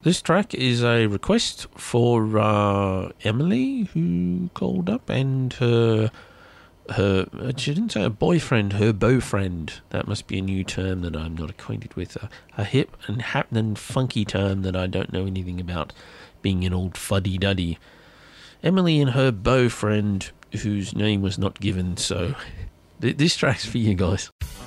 This track is a request for Emily, who called up, and she didn't say her boyfriend, her beaufriend. That must be a new term that I'm not acquainted with. A hip and happening funky term that I don't know anything about, being an old fuddy-duddy. Emily and her beaufriend, whose name was not given, so this track's for you guys.